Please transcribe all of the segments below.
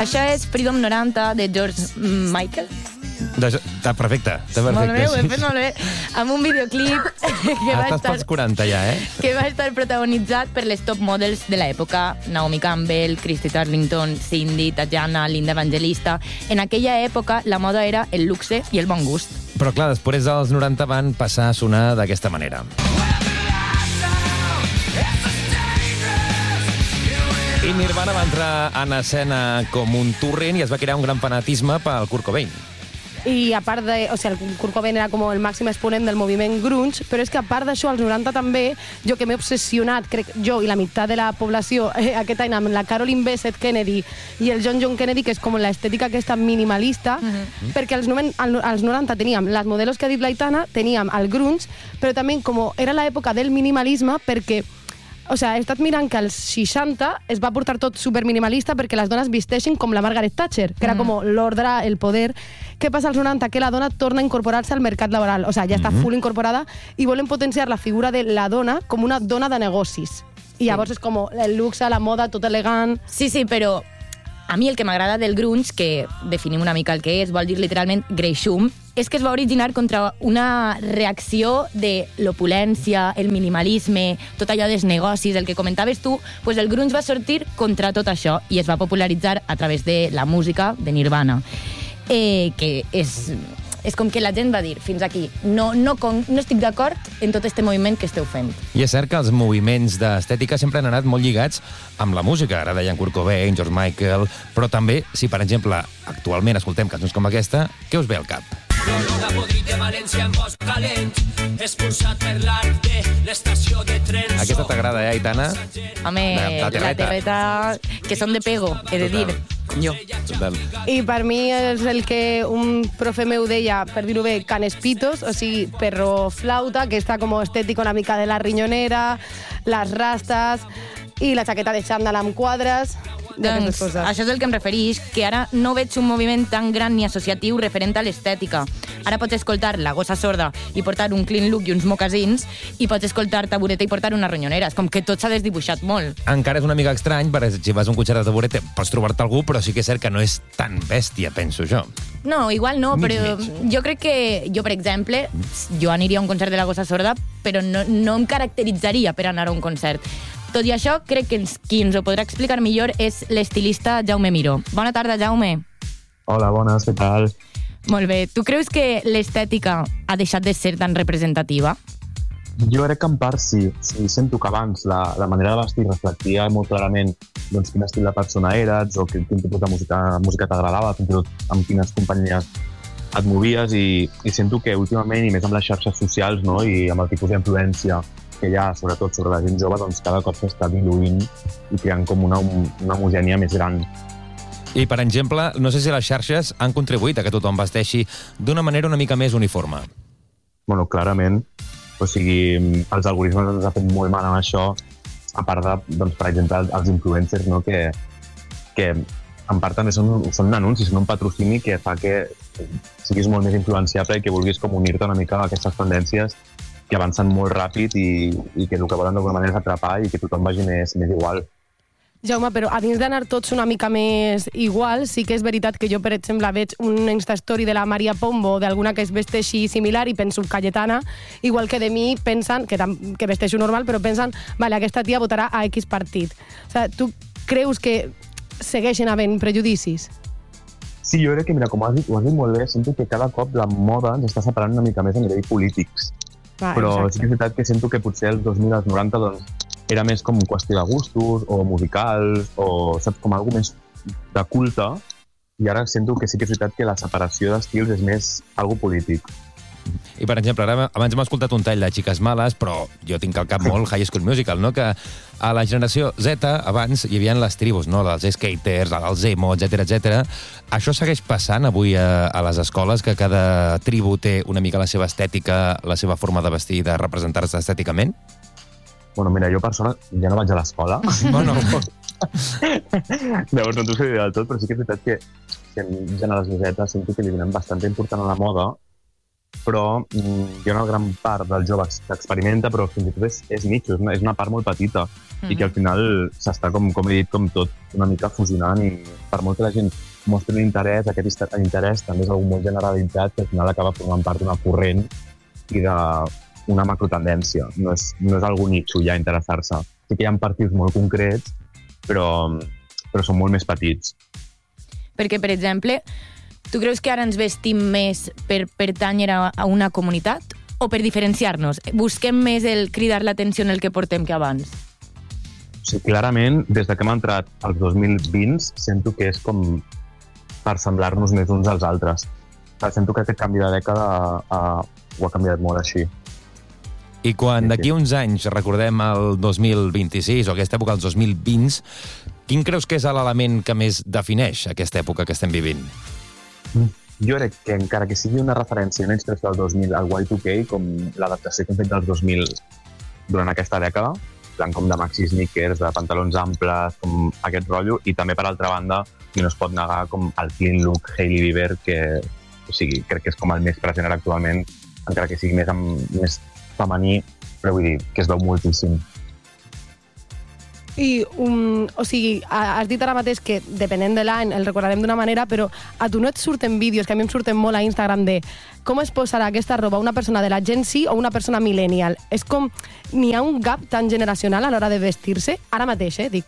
Això és Freedom 90 de George Michael. Està perfecte. Molt bé, ho he fet molt bé. Amb un videoclip Estàs pels 40 ja, que va estar protagonitzat per les top models de l'època, Naomi Campbell, Christy Turlington, Cindy, Tatjana, Linda Evangelista. En aquella època la moda era el luxe i el bon gust. Però clar, després dels 90 van passar a sonar d'aquesta manera. I Nirvana va entrar en escena com un torrent i es va crear un gran fanatisme pel Kurt Cobain. I a part de... O sigui, el Kurt Cobain era com el màxim exponent del moviment grunge, però és que a part d'això, als 90 també, jo que m'he obsessionat, crec jo i la meitat de la població, aquest any amb la Caroline Bessette Kennedy i el John Kennedy, que és com l'estètica aquesta minimalista, perquè als 90 teníem les modelos que ha dit l'Aitana, teníem el grunge, però també com era l'època del minimalisme, perquè o sigui, he estat mirant que als 60 es va portar tot superminimalista perquè les dones vesteixin com la Margaret Thatcher, que era com l'ordre, el poder. Què passa als 90? Que la dona torna a incorporar-se al mercat laboral. O sigui, ja està full incorporada i volen potenciar la figura de la dona com una dona de negocis. I llavors és com el luxe, la moda, tot elegant... Sí, però a mi el que m'agrada del grunge, que definim una mica el que és, vol dir literalment greixum, és que es va originar contra una reacció de l'opulència, el minimalisme, tot allò dels negocis, el que comentaves tu, pues el grunge va sortir contra tot això i es va popularitzar a través de la música de Nirvana, que és com que la gent va dir, fins aquí, no estic d'acord en tot este moviment que esteu fent. I és cert que els moviments d'estètica sempre han anat molt lligats amb la música. Ara deien Kurt Cobain, George Michael, però també, si per exemple actualment escoltem cançons com aquesta, què us ve al cap? L'olor a podrit de València en bosc calent, expulsat per l'arc de l'estació de trens. Aquesta t'agrada, Aitana? Home, la terreta, que són de pego, he de dir, com jo. Total. I per mi és el que un profe meu deia, per dir-ho bé, canespitos, o sigui, perro flauta, que està com estètica una mica de la rinyonera, les rastes i la jaqueta de xandall amb quadres. Doncs això és el que em refereix, que ara no veig un moviment tan gran ni associatiu referent a l'estètica. Ara pots escoltar La gossa sorda i portar un clean look i uns mocassins, i pots escoltar Tabureta i portar una ronyonera. És com que tot s'ha desdibuixat molt. Encara és una mica estrany, perquè si vas a un concert de Tabureta pots trobar-te algú, però sí que és cert que no és tan bèstia, penso jo. No, igual no, però jo crec que jo, per exemple, jo aniria a un concert de La gossa sorda, però no em caracteritzaria per anar a un concert. Tot i això, crec que qui ens ho podrà explicar millor és l'estilista Jaume Miró. Bona tarda, Jaume. Hola, bones, què tal? Molt bé. Tu creus que l'estètica ha deixat de ser tan representativa? Jo crec que en part sí. Sento que abans la manera de vestir reflectia molt clarament doncs, quin estil de persona eres o quin tipus de música t'agradava, fins i tot amb quines companyies et movies, i sento que últimament, i més amb les xarxes socials, no, i amb el tipus d'influència que hi ha, sobretot sobre la gent jove, doncs cada cop s'està diluint i creant com una homogènia més gran. I, per exemple, no sé si les xarxes han contribuït a que tothom vesteixi d'una manera una mica més uniforme. Bueno, clarament. O sigui, els algoritmes ens han fet molt mal amb això, a part de, doncs, per exemple, els influencers, no? que en part també són un anunci, són un patrocini que fa que siguis molt més influenciable i que vulguis com unir-te una mica a aquestes tendències que avancen molt ràpid i que el que volen d'alguna manera és atrapar i que tothom vagi més igual. Jaume, però a dins d'anar tots una mica més igual, sí que és veritat que jo, per exemple, veig un Instastory de la Maria Pombo o d'alguna que es vesteixi similar i penso Cayetana, igual que de mi pensen, que vesteixo normal, però pensen, vale, aquesta tia votarà a X partit. O sigui, tu creus que segueixen havent prejudicis? Sí, jo crec que, mira, com ho has dit molt bé, sento que cada cop la moda ens està separant una mica més a nivell polítics. Però exacte. Sí que és veritat que sento que potser els 2000, als 90, doncs, era més com qüestió de gustos o musicals o, saps, com algo més de culte, i ara sento que sí que és veritat que la separació d'estils és més algo polític. I, per exemple, ara abans hem escoltat un tall de Xiques Males, però jo tinc al cap molt High School Musical, no? Que a la generació Z, abans, hi havia les tribus, no? Els skaters, els emo, etc. Això segueix passant avui a les escoles, que cada tribu té una mica la seva estètica, la seva forma de vestir, de representar-se estèticament? Bueno, mira, jo persona ja no vaig a l'escola. Bueno. Llavors no t'ho sé del tot, però sí que és veritat que en generació Z sento que li donem bastant important a la moda però hi ha una gran part del jove que experimenta, però fins i tot és nicho, és una part molt petita, i que al final s'està, com he dit, com tot una mica fusionant, i per molt que la gent mostri un interès, aquest interès també és algo molt generalitzat que al final acaba formant part d'una corrent i d'una macrotendència. No és algo nicho ja interessar-se. Sí que hi ha partits molt concrets, però són molt més petits. Perquè, per exemple, tu creus que ara ens vestim més per pertànyer a una comunitat o per diferenciar-nos? Busquem més el cridar l'atenció en el que portem que abans? Sí, clarament, des que hem entrat als 2020, sento que és com per semblar-nos més uns als altres. Sento que aquest canvi de dècada ho ha canviat molt així. I quan d'aquí uns anys recordem el 2026 o aquesta època, els 2020, quin creus que és l'element que més defineix aquesta època que estem vivint? Jo crec que encara que sigui una referència, una inspiració del 2000 al Y2K, com l'adaptació que hem fet dels 2000 durant aquesta dècada, plan com de maxi sneakers, de pantalons amples, com aquest rotllo, i també, per altra banda, no es pot negar com el clean look Hailey Bieber, que crec que és com el més present actualment, encara que sigui més femení, però vull dir que es veu moltíssim. I, o sigui, has dit ara mateix que, depenent de l'any, el recordarem d'una manera, però a tu no et surten vídeos, que a mi em surten molt a Instagram, de com es posarà aquesta roba una persona de la Gen Z o una persona millennial. És com, n'hi ha un gap tan generacional a l'hora de vestir-se? Ara mateix, dic.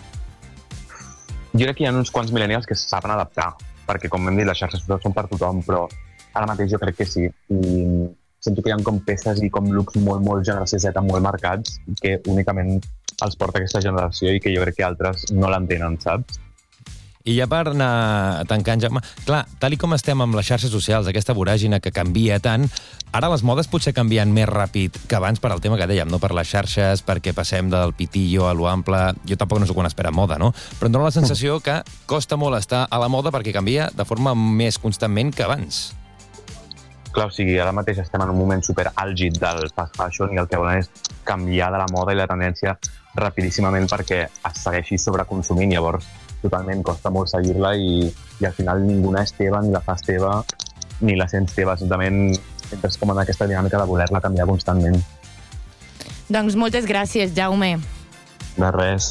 Jo crec que hi ha uns quants millennials que se saben adaptar, perquè, com hem dit, les xarxes socials són per tothom, però ara mateix jo crec que sí. I sento que hi ha com peces i com looks molt, molt generació Z molt marcats, que únicament els porta aquesta generació i que jo crec que altres no l'entenen, saps? I ja per anar tancant, Jaume, clar, tal com estem amb les xarxes socials, aquesta voràgina que canvia tant, ara les modes potser canvien més ràpid que abans per al tema que dèiem, no? Per les xarxes, perquè passem del pitillo a lo ample. Jo tampoc no soc una espera moda, no? Però em dóna la sensació que costa molt estar a la moda perquè canvia de forma més constantment que abans. Clar, o sigui, ara mateix estem en un moment super àlgid del fast fashion i el que volen és canviar de la moda i la tendència rapidíssimament perquè es segueixi sobreconsumint. Llavors, totalment costa molt seguir-la i al final ninguna és teva, ni la fas teva, ni la sents teva. Simplement entres com en aquesta dinàmica de voler-la canviar constantment. Doncs moltes gràcies, Jaume. De res.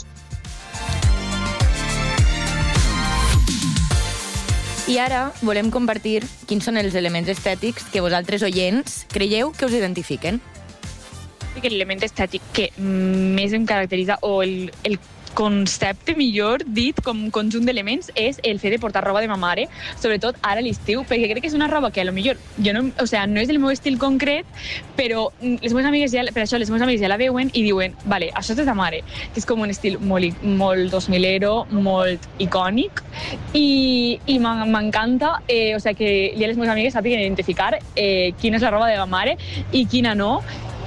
I ara volem compartir quins són els elements estètics que vosaltres, oients, creieu que us identifiquen. Que l'element estètic que més em caracteritza, o el concepte, millor dit, com conjunt d'elements, és el fet de portar roba de ma mare, sobretot ara a l'estiu, perquè crec que és una roba que potser no és el meu estil concret, però les meves amigues ja la veuen i diuen, vale, això és de ta mare, que és com un estil molt 2000ero, molt icònic, i m'encanta, que ja les meves amigues sàpiguen identificar quina és la roba de ma mare i quina no,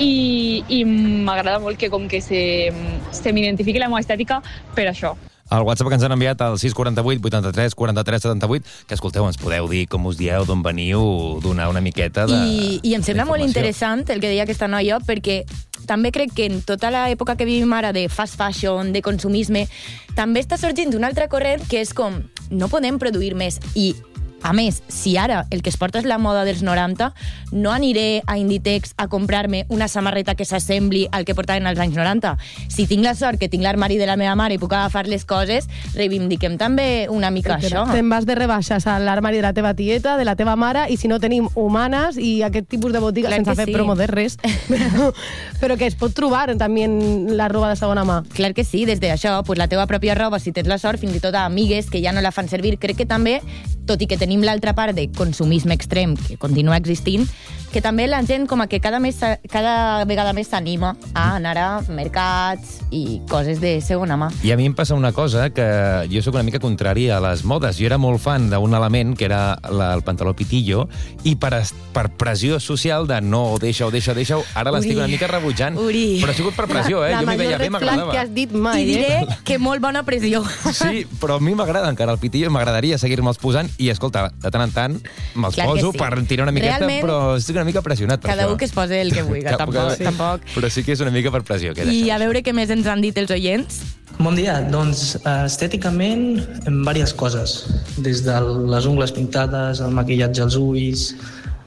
i m'agrada molt que com que se m'identifiqui la meva estètica per això. El WhatsApp que ens han enviat al 648 83 43 78, que escolteu, ens podeu dir com us dieu, d'on veniu, donar una miqueta de... I em sembla molt interessant el que deia aquesta noia, perquè també crec que en tota l'època que vivim ara de fast fashion, de consumisme, també està sorgint un altre corrent que és com, no podem produir més. I a més, si ara el que es porta és la moda dels 90, no aniré a Inditex a comprar-me una samarreta que s'assembli al que portaven als anys 90. Si tinc la sort que tinc l'armari de la meva mare i puc agafar les coses, reivindiquem també una mica això. Te'n vas de rebaixes a l'armari de la teva tieta, de la teva mare, i si no tenim Humanes i aquest tipus de botiga, sense fer promo de res, però que es pot trobar també en la roba de segona mà. Clar que sí, des d'això, pues la teva pròpia roba, si tens la sort, fins i tot a amigues que ja no la fan servir. Crec que també, tot i que tenim l'altra part de consumisme extrem que continua existint, que també la gent com a que cada vegada més s'anima a anar a mercats i coses de segona mà. I a mi em passa una cosa, que jo sóc una mica contrari a les modes. Jo era molt fan d'un element que era el pantaló pitillo, i per pressió social de no, deixa-ho, ara l'estic una mica rebutjant. Però ha sigut per pressió, La jo m'hi veia bé, major red flag m'agradava. que has dit mai. I diré que molt bona pressió. Sí, però a mi m'agrada encara el pitillo, m'agradaria seguir-me'ls posant, i escolta, de tant en tant me'ls Clar que poso sí. per tirar una miqueta, Realment, però estic una mica pressionat per cada això. un que es posi el que vulgui, tampoc. Però sí que és una mica per pressió. I a veure què més ens han dit els oients. Bon dia, doncs estèticament en diverses coses, des de les ungles pintades, el maquillatge als ulls,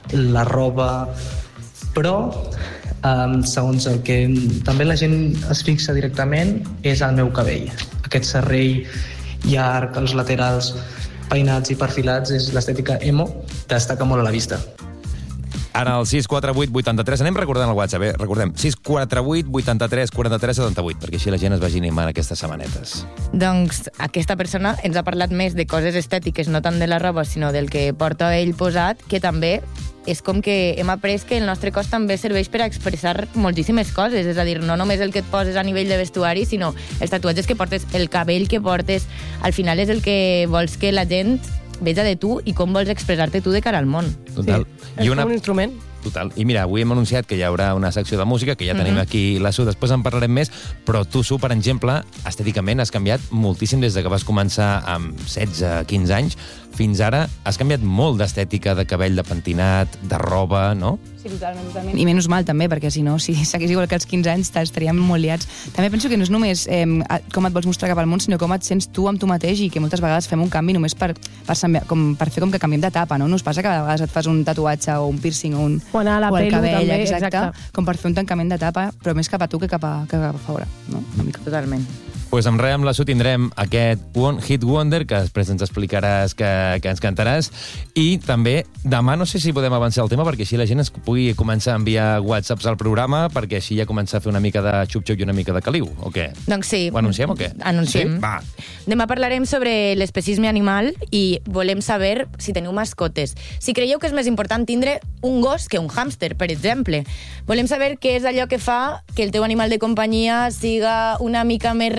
la roba, però segons el que també la gent es fixa directament és el meu cabell. Aquest serrell llarg, els laterals peinats i perfilats, és l'estètica emo, destaca molt a la vista. Ara el 648 83, anem recordant el WhatsApp, recordem, 648 83 43 78, perquè així la gent es vagi animant aquestes setmanetes. Doncs aquesta persona ens ha parlat més de coses estètiques, no tant de la roba, sinó del que porta ell posat, que també és com que hem après que el nostre cos també serveix per a expressar moltíssimes coses, és a dir, no només el que et poses a nivell de vestuari, sinó els tatuatges que portes, el cabell que portes, al final és el que vols que la gent veja de tu i com vols expressar-te tu de cara al món. Total. Sí, és com un instrument. Total. I mira, avui hem anunciat que hi haurà una secció de música, que ja tenim aquí la Su, després en parlarem més, però tu, Su, per exemple, estèticament has canviat moltíssim des de que vas començar amb 16-15 anys, fins ara has canviat molt d'estètica, de cabell, de pentinat, de roba, no? Sí, totalment. I menys mal, també, perquè si no, si seguís igual que als 15 anys, estaríem molt liats. També penso que no és només com et vols mostrar cap al món, sinó com et sents tu amb tu mateix i que moltes vegades fem un canvi només per fer com que canviem d'etapa, no? No us passa que a vegades et fas un tatuatge o un piercing o anar a la pelu, cabell, també, exacte, com per fer un tancament d'etapa, però més cap a tu que cap a fora, no? Una mica. Totalment. Pues amb res, amb la Su tindrem aquest One Hit Wonder, que després ens explicaràs, que ens cantaràs, i també demà no sé si podem avançar el tema, perquè així la gent es pugui començar a enviar whatsapps al programa, perquè així ja comença a fer una mica de xup-xup i una mica de caliu, o què? Doncs sí. Ho anunciem o què? Anunciem. Sí? Va. Demà parlarem sobre l'especisme animal i volem saber si teniu mascotes. Si creieu que és més important tindre un gos que un hàmster, per exemple. Volem saber què és allò que fa que el teu animal de companyia siga una mica més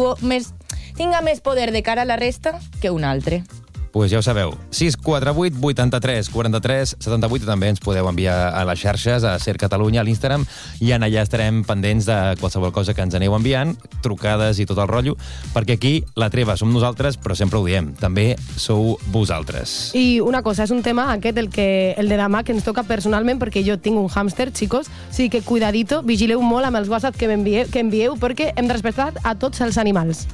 tinga més poder de cara a la resta que un altre. Pues ja ho sabeu, 648 83 43 78, també ens podeu enviar a les xarxes, a Ser Catalunya, a l'Instagram, i allà estarem pendents de qualsevol cosa que ens aneu enviant, trucades i tot el rotllo, perquè aquí la treva som nosaltres, però sempre ho diem, també sou vosaltres. I una cosa, és un tema aquest, el de demà, que ens toca personalment, perquè jo tinc un hàmster, xicos, o sigui que cuidadito, vigileu molt amb els WhatsApp que envieu, perquè hem de respectar a tots els animals.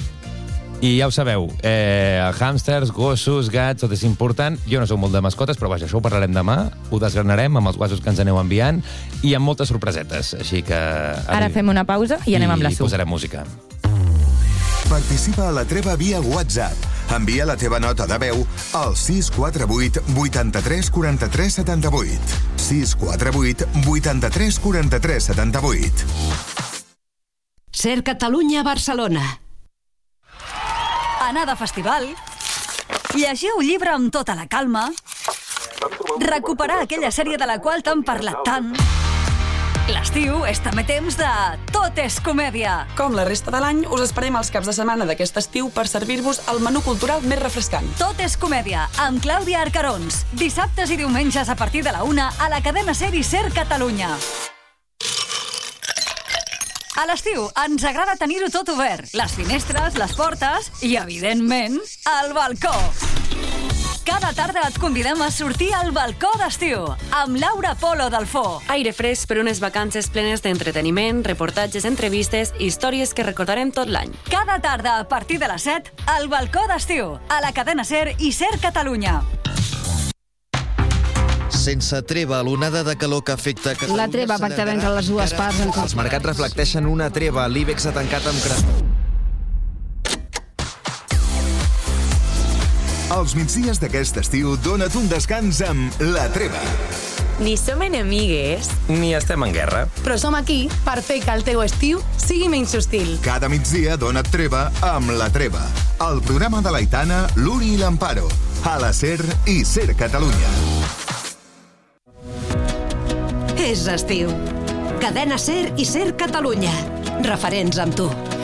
I ja ho sabeu, hàmsters, gossos, gats, tot és important. Jo no soc molt de mascotes, però vaja, això ho parlarem demà, ho desgranarem amb els WhatsApps que ens aneu enviant i amb moltes sorpresetes, així que... Ara fem una pausa i anem amb la Su. I posarem música. Participa a la treva via WhatsApp. Envia la teva nota de veu al 648 83 43 78. 648 83 43 78. Ser Catalunya, Barcelona. Anar de festival, llegir un llibre amb tota la calma, recuperar aquella sèrie de la qual t'han parlat tant. L'estiu és també temps de Tot és comèdia. Com la resta de l'any, us esperem els caps de setmana d'aquest estiu per servir-vos el menú cultural més refrescant. Tot és comèdia, amb Clàudia Arcarons. Dissabtes i diumenges a partir de la 1 a la cadena Ser i Ser Catalunya. A l'estiu ens agrada tenir-ho tot obert. Les finestres, les portes i, evidentment, el balcó. Cada tarda et convidem a sortir al balcó d'estiu amb Laura Polo del Fo. Aire fresc per unes vacances plenes d'entreteniment, reportatges, entrevistes i històries que recordarem tot l'any. Cada tarda a partir de les 7 al balcó d'estiu, a la cadena Ser i Ser Catalunya. Sense treva, l'onada de calor que afecta Catalunya... La treva pactada entre les dues parts. Els mercats reflecteixen una treva. L'IBEX ha tancat amb Els migdies d'aquest estiu dona't un descans amb La Treva. Ni som enemigues, ni estem en guerra. Però som aquí per fer que el teu estiu sigui menys hostil. Cada migdia dona't treva amb La Treva. El programa de l'Aitana, l'Uri i l'Amparo. A la Ser i Ser Catalunya. És estiu. Cadena Ser i Ser Catalunya. Referents amb tu.